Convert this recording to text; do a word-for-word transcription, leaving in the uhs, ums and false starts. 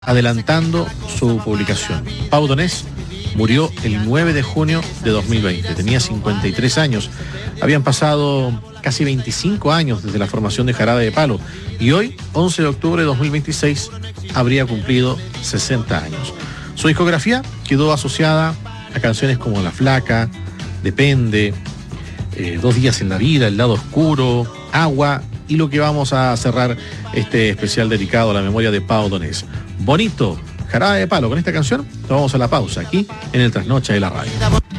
adelantando su publicación. Pau Donés murió el nueve de junio de dos mil veinte, tenía cincuenta y tres años, habían pasado casi veinticinco años desde la formación de Jarabe de Palo y hoy, once de octubre de dos mil veintiséis, habría cumplido sesenta años. Su discografía quedó asociada a canciones como La Flaca, Depende, eh, Dos días en la vida, El lado oscuro, Agua y lo que vamos a cerrar este especial dedicado a la memoria de Pau Donés. Bonito, Jarabe de Palo. Con esta canción nos vamos a la pausa aquí en el Trasnoche de la Radio.